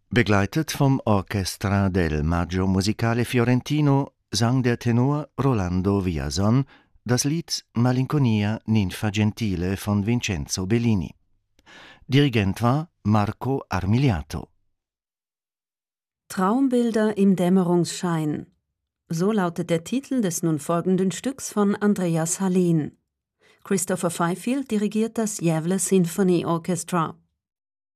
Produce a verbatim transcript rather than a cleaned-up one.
Begleitet vom Orchestra del Maggio Musicale Fiorentino sang der Tenor Rolando Villazon das Lied Malinconia ninfa gentile von Vincenzo Bellini. Dirigent war Marco Armiliato. Traumbilder im Dämmerungsschein. So lautet der Titel des nun folgenden Stücks von Andreas Hallén. Christopher Fifield dirigiert das Gävle Symphony Orchestra.